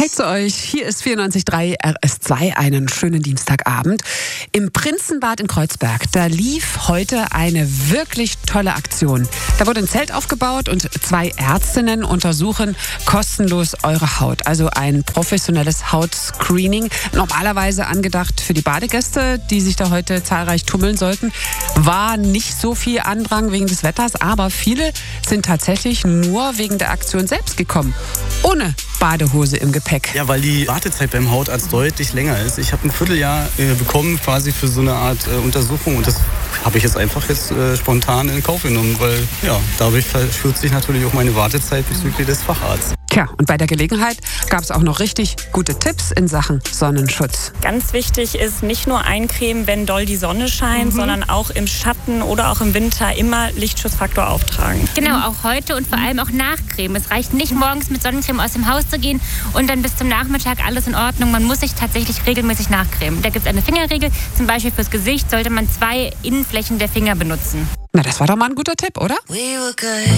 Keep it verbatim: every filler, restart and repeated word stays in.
Hi zu euch, hier ist vierundneunzig Komma drei R S zwei, einen schönen Dienstagabend. Im Prinzenbad in Kreuzberg, da lief heute eine wirklich tolle Aktion. Da wurde ein Zelt aufgebaut und zwei Ärztinnen untersuchen kostenlos eure Haut. Also ein professionelles Hautscreening, normalerweise angedacht für die Badegäste, die sich da heute zahlreich tummeln sollten. War nicht so viel Andrang wegen des Wetters, aber viele sind tatsächlich nur wegen der Aktion selbst gekommen. Ohne Badehose im Gepäck. Ja, weil die Wartezeit beim Hautarzt deutlich länger ist. Ich habe ein Vierteljahr äh, bekommen quasi für so eine Art äh, Untersuchung und das habe ich jetzt einfach jetzt äh, spontan in Kauf genommen, weil ja, dadurch verkürzt sich natürlich auch meine Wartezeit bezüglich des Facharztes. Tja, und bei der Gelegenheit gab es auch noch richtig gute Tipps in Sachen Sonnenschutz. Ganz wichtig ist, nicht nur eincremen, wenn doll die Sonne scheint, mhm. sondern auch im Schatten oder auch im Winter immer Lichtschutzfaktor auftragen. Genau, auch heute und vor allem auch nachcremen. Es reicht nicht, morgens mit Sonnencreme aus dem Haus zu gehen und dann bis zum Nachmittag alles in Ordnung. Man muss sich tatsächlich regelmäßig nachcremen. Da gibt es eine Fingerregel, zum Beispiel fürs Gesicht sollte man zwei Innenflächen der Finger benutzen. Na, das war doch mal ein guter Tipp, oder?